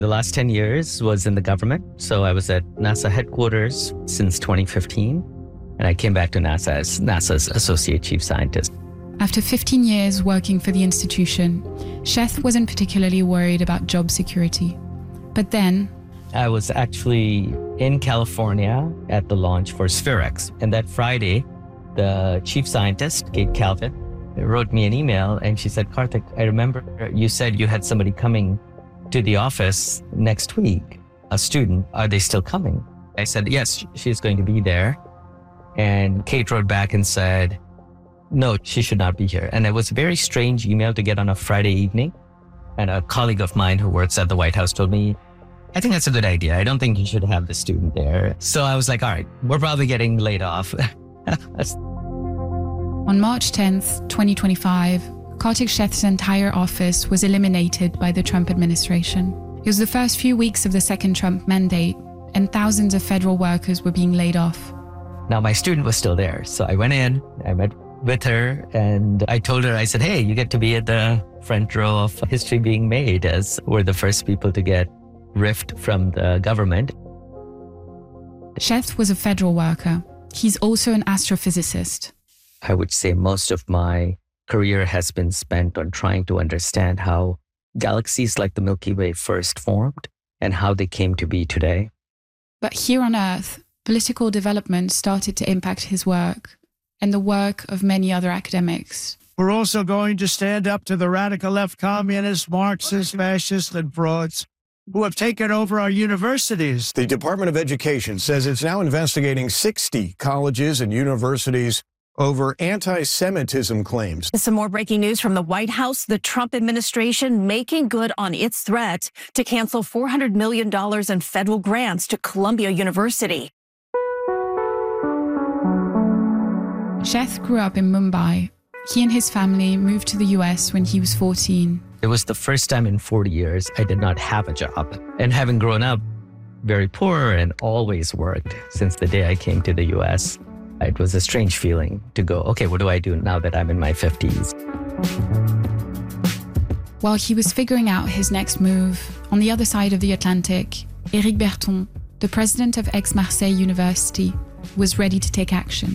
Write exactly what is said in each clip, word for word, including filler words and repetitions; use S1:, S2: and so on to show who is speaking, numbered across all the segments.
S1: The last ten years was in the government. So I was at NASA headquarters since twenty fifteen, and I came back to NASA as NASA's Associate Chief Scientist.
S2: After fifteen years working for the institution, Sheth wasn't particularly worried about job security. But then...
S1: I was actually in California at the launch for SphereX. And that Friday, the chief scientist, Kate Calvin, wrote me an email and she said, Karthik, I remember you said you had somebody coming to the office next week, a student. Are they still coming? I said, yes, she's going to be there. And Kate wrote back and said, no, she should not be here. And it was a very strange email to get on a Friday evening. And a colleague of mine who works at the White House told me, I think that's a good idea. I don't think you should have the student there. So I was like, all right, we're probably getting laid off.
S2: On March tenth, twenty twenty-five, Karthik Sheth's entire office was eliminated by the Trump administration. It was the first few weeks of the second Trump mandate, and thousands of federal workers were being laid off.
S1: Now, my student was still there. So I went in, I met with her, and I told her, I said, hey, you get to be at the front row of history being made, as we're the first people to get rift from the government.
S2: Sheth was a federal worker. He's also an astrophysicist.
S1: I would say most of my career has been spent on trying to understand how galaxies like the Milky Way first formed and how they came to be today.
S2: But here on Earth, political development started to impact his work and the work of many other academics.
S3: We're also going to stand up to the radical left communists, Marxists, fascists, and frauds who have taken over our universities.
S4: The Department of Education says it's now investigating sixty colleges and universities over anti-Semitism claims.
S5: Some more breaking news from the White House. The Trump administration making good on its threat to cancel four hundred million dollars in federal grants to Columbia University.
S2: Sheth grew up in Mumbai. He and his family moved to the U S when he was fourteen.
S1: It was the first time in forty years I did not have a job. And having grown up very poor and always worked since the day I came to the U S, it was a strange feeling to go, okay, what do I do now that I'm in my fifties?
S2: While he was figuring out his next move, on the other side of the Atlantic, Éric Berton, the president of Aix-Marseille University, was ready to take action.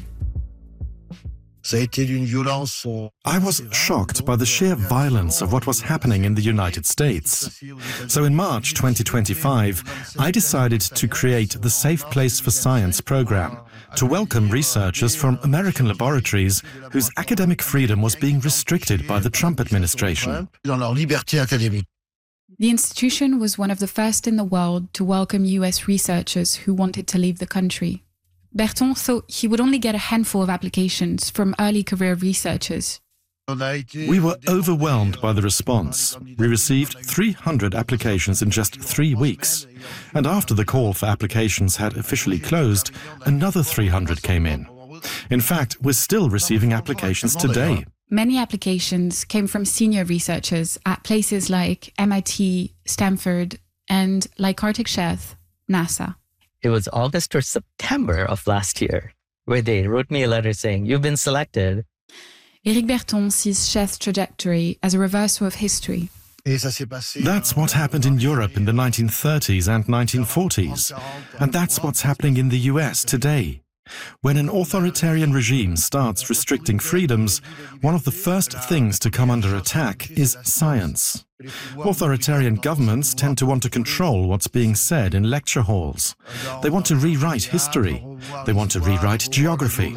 S6: I was shocked by the sheer violence of what was happening in the United States. So in March twenty twenty-five, I decided to create the Safe Place for Science program to welcome researchers from American laboratories whose academic freedom was being restricted by the Trump administration.
S2: The institution was one of the first in the world to welcome U S researchers who wanted to leave the country. Berton thought he would only get a handful of applications from early career researchers.
S6: We were overwhelmed by the response. We received three hundred applications in just three weeks. And after the call for applications had officially closed, another three hundred came in. In fact, we're still receiving applications today.
S2: Many applications came from senior researchers at places like M I T, Stanford, and, like Karthik Sheth, NASA.
S1: It was August or September of last year where they wrote me a letter saying, you've been selected.
S2: Éric Berton sees Sheth's trajectory as a reversal of history.
S6: That's what happened in Europe in the nineteen thirties and nineteen forties. And that's what's happening in the U S today. When an authoritarian regime starts restricting freedoms, one of the first things to come under attack is science. Authoritarian governments tend to want to control what's being said in lecture halls. They want to rewrite history. They want to rewrite geography.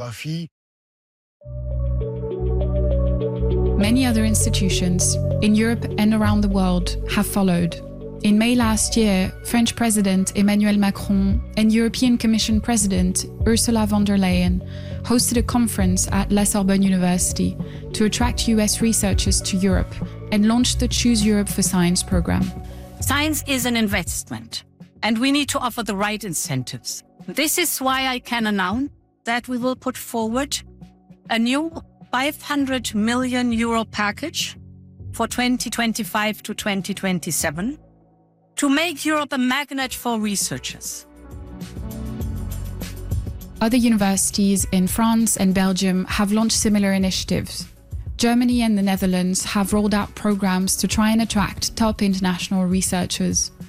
S2: Many other institutions in Europe and around the world have followed. In May last year, French President Emmanuel Macron and European Commission President Ursula von der Leyen hosted a conference at La Sorbonne University to attract U S researchers to Europe and launched the Choose Europe for Science program.
S7: Science is an investment, and we need to offer the right incentives. This is why I can announce that we will put forward a new five hundred million euro package for twenty twenty-five to twenty twenty-seven. To make Europe a magnet for researchers.
S2: Other universities in France and Belgium have launched similar initiatives. Germany and the Netherlands have rolled out programs to try and attract top international researchers.